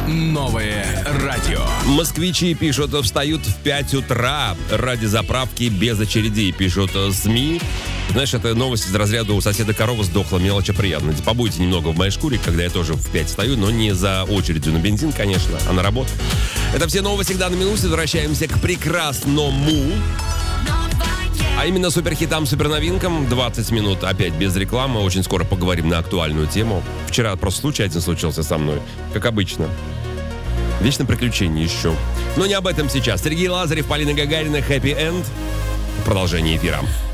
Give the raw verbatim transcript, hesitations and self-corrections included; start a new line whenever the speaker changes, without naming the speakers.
Новое радио.
Москвичи пишут, встают в пять утра ради заправки без очередей, пишут СМИ. Знаешь, это новость из разряда: у соседа корова сдохла, мелочи приятно. Побудьте немного в моей шкуре, когда я тоже в пять встаю, но не за очередью на бензин, конечно, а на работу. Это все новости в данной минуте. Возвращаемся к прекрасному, а именно суперхитам, суперновинкам. двадцать минут опять без рекламы. Очень скоро поговорим на актуальную тему. Вчера просто случай один случился со мной, как обычно. Вечно приключения еще. Но не об этом сейчас. Сергей Лазарев, Полина Гагарина, Happy End. Продолжение эфира.